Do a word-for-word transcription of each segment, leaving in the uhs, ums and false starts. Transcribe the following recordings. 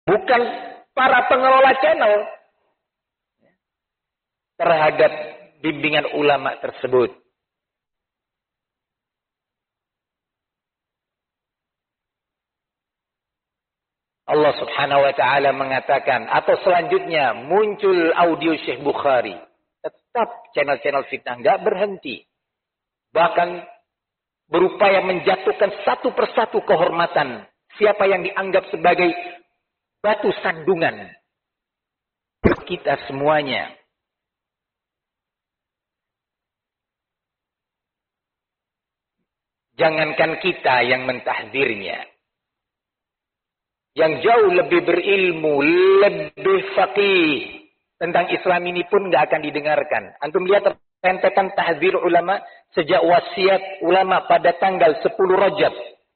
bukan para pengelola channel terhadap bimbingan ulama tersebut. Allah Subhanahu wa taala mengatakan, atau selanjutnya muncul audio Syekh Bukhari. Tetap channel-channel fitnah enggak berhenti. Bahkan berupaya menjatuhkan satu persatu kehormatan siapa yang dianggap sebagai batu sandungan kita semuanya. Jangankan kita yang mentahdirnya. Yang jauh lebih berilmu, lebih faqih tentang Islam ini pun nggak akan didengarkan. Antum lihat rentetan tahdzir ulama sejak wasiat ulama pada tanggal sepuluh Rajab.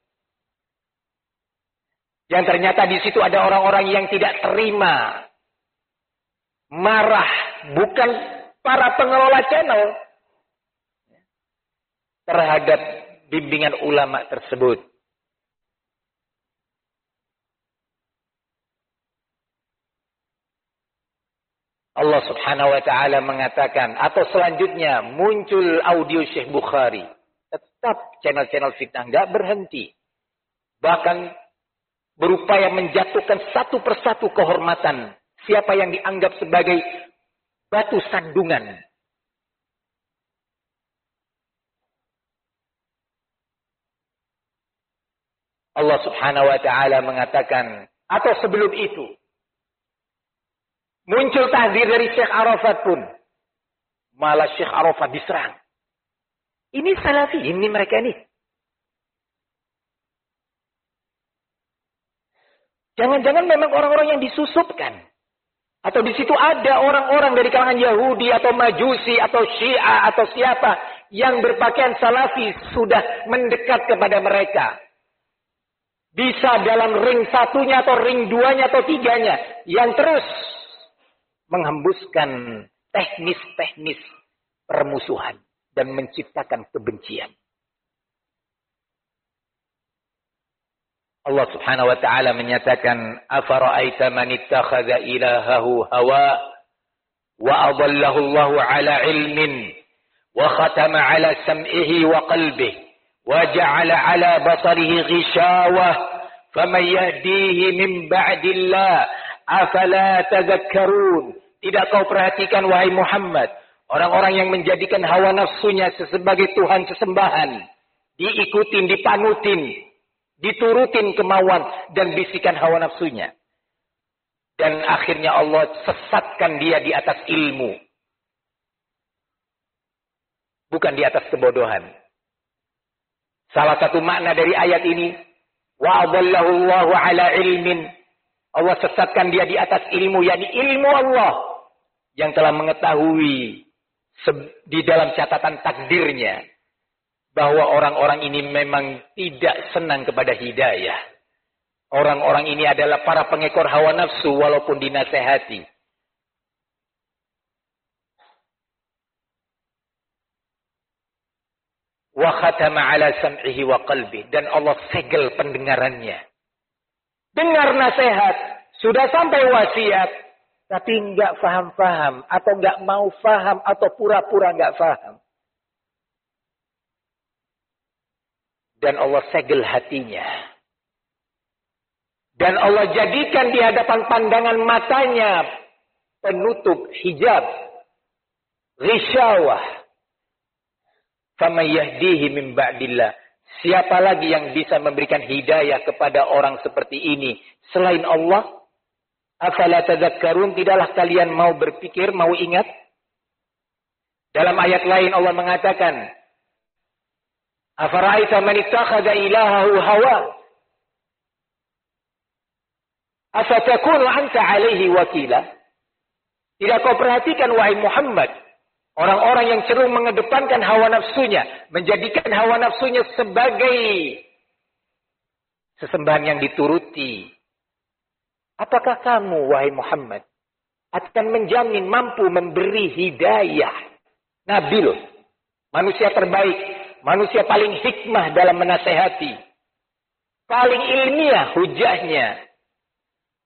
Yang ternyata di situ ada orang-orang yang tidak terima, marah, bukan para pengelola channel terhadap bimbingan ulama tersebut. Allah Subhanahu wa taala mengatakan, atau selanjutnya muncul audio Syekh Bukhari. Tetap channel-channel fitnah enggak berhenti. Bahkan berupaya menjatuhkan satu persatu kehormatan siapa yang dianggap sebagai batu sandungan. Allah Subhanahu wa taala mengatakan, atau sebelum itu muncul tahdzir dari Syekh Arafat pun. Malah Syekh Arafat diserang. Ini salafi, ini mereka ini. Jangan-jangan memang orang-orang yang disusupkan. Atau di situ ada orang-orang dari kalangan Yahudi atau Majusi atau Syiah atau siapa yang berpakaian salafi sudah mendekat kepada mereka. Bisa dalam ring satunya atau ring duanya atau tiganya. Yang terus menghembuskan teknis-teknis permusuhan dan menciptakan kebencian. Allah Subhanahu wa taala menyatakan, "Afara'aita man ittakhadha ilahahu hawa wa adallahu Allahu 'ala 'ilmin wa khatama 'ala sam'ihi wa qalbihi wa ja'ala 'ala basarihi ghishawah faman yahdihi min ba'dillah afala tadhakkarun." Tidak kau perhatikan wahai Muhammad, orang-orang yang menjadikan hawa nafsunya sebagai Tuhan sesembahan, diikutin, dipanutin, diturutin kemauan dan bisikan hawa nafsunya. Dan akhirnya Allah sesatkan dia di atas ilmu. Bukan di atas kebodohan. Salah satu makna dari ayat ini, wa adallahu Allahu 'ala ilmin. Allah sesatkan dia di atas ilmu, yakni ilmu Allah yang telah mengetahui di dalam catatan takdirnya bahwa orang-orang ini memang tidak senang kepada hidayah. Orang-orang ini adalah para pengekor hawa nafsu walaupun dinasehati. Wa khatama 'ala sam'ihi wa qalbi, dan Allah segel pendengarannya. Dengar nasihat, sudah sampai wasiat, tapi enggak faham-faham, atau enggak mau faham, atau pura-pura enggak faham. Dan Allah segel hatinya. Dan Allah jadikan di hadapan pandangan matanya penutup hijab, ghisyawah. Faman yahdihi min ba'dillah. Siapa lagi yang bisa memberikan hidayah kepada orang seperti ini selain Allah? Afala tadhakkarun, tidaklah kalian mau berpikir, mau ingat? Dalam ayat lain Allah mengatakan, afara'aita man ittakhadha ilahahu hawa afatakunu anta 'alaihi wakila? Tidak kau perhatikan wahai Muhammad, orang-orang yang cenderung mengedepankan hawa nafsunya, menjadikan hawa nafsunya sebagai sesembahan yang dituruti. Apakah kamu, wahai Muhammad, akan menjamin mampu memberi hidayah? Nabi loh, manusia terbaik, manusia paling hikmah dalam menasehati, paling ilmiah hujahnya.